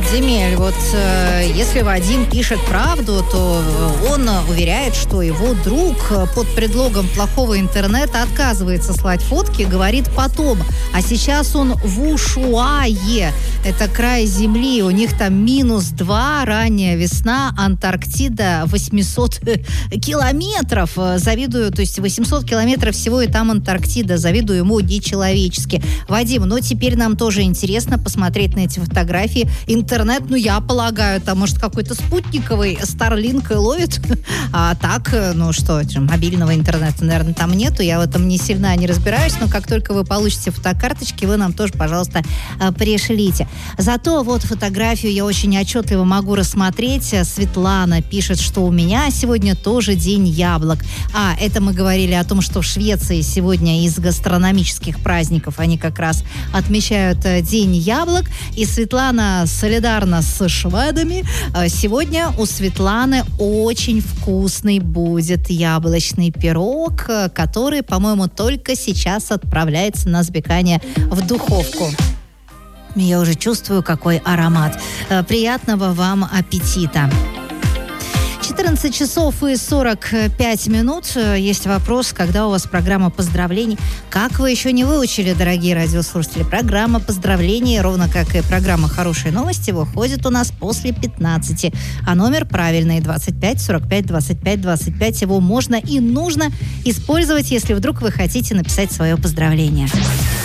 Демель, вот если Вадим пишет правду, то он уверяет, что его друг под предлогом плохого интернета отказывается слать фотки, говорит потом. А сейчас он в Ушуае. Это край земли, у них там -2, ранняя весна, Антарктида 800 километров. Завидую, то есть 800 километров всего, и там Антарктида. Завидую ему нечеловечески. Вадим, ну теперь нам тоже интересно посмотреть на эти фотографии. Интернет, ну я полагаю, там может какой-то спутниковый Starlink ловит. А так, ну что, мобильного интернета, наверное, там нету. Я в этом не сильно не разбираюсь, но как только вы получите фотокарточки, вы нам тоже, пожалуйста, пришлите. Зато вот фотографию я очень отчетливо могу рассмотреть. Светлана пишет, что у меня сегодня тоже день яблок. А, это мы говорили о том, что в Швеции сегодня из гастрономических праздников они как раз отмечают день яблок. И Светлана солидарна с шведами. Сегодня у Светланы очень вкусный будет яблочный пирог, который, по-моему, только сейчас отправляется на запекание в духовку. Я уже чувствую, какой аромат. Приятного вам аппетита. 14 часов и 45 минут. Есть вопрос, когда у вас программа поздравлений. Как вы еще не выучили, дорогие радиослушатели? Программа поздравлений, ровно как и программа «Хорошие новости», выходит у нас после 15. А номер правильный: 25 45 25 25. Его можно и нужно использовать, если вдруг вы хотите написать свое поздравление.